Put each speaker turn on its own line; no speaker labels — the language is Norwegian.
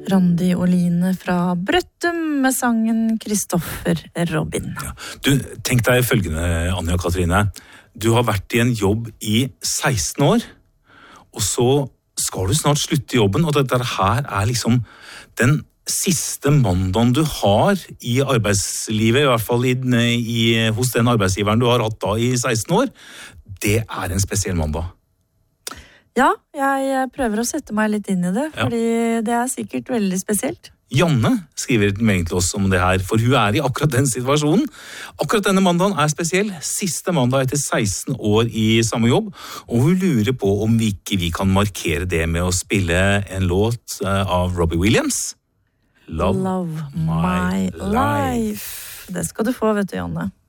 Randi og Line fra Brøttum med sangen Kristoffer Robin.
Ja. Du, tenk deg følgende, Anja Katrine. Du har vært i en jobb i 16 år, og så skal du snart slutte i jobben, og dette her liksom den siste mandagen du har i arbeidslivet, i hvert fall hos den arbeidsgiveren du har hatt da i 16 år. Det en spesiell mandag.
Ja, jeg prøver å sette meg litt inn i det, fordi det sikkert veldig spesielt.
Janne skriver et melding til oss om det her, for hun i akkurat den situasjonen. Akkurat denne mandagen spesiell, siste mandag etter 16 år i samme jobb, og hun lurer på om vi kan markere det med å spille en låt av Robbie Williams. Love My Life.
Det skal du få, vet du, Janne.